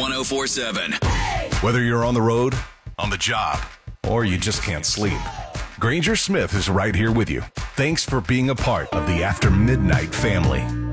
1047. Whether you're on the road, on the job, or you just can't sleep, Granger Smith is right here with you. Thanks for being a part of the After Midnight family.